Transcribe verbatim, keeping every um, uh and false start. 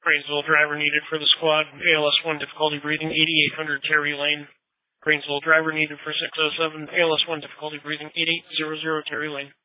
Grainsville, driver needed for the squad, A L S one, difficulty breathing, eighty-eight hundred Terry Lane. Grainsville, driver needed for six oh seven, A L S one, difficulty breathing, eighty-eight hundred Terry Lane.